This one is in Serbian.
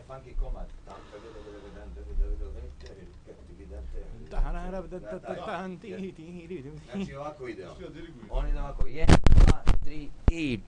funky combat. Znači ovako ide on. On ide ovako. 1, 2, 3 i...